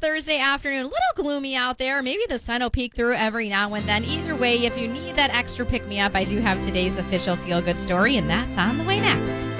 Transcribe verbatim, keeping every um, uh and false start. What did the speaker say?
Thursday afternoon. A little gloomy out there. Maybe the sun will peek through every now and then. Either way, if you need that extra pick-me-up, I do have today's official feel-good story, and that's on the way next.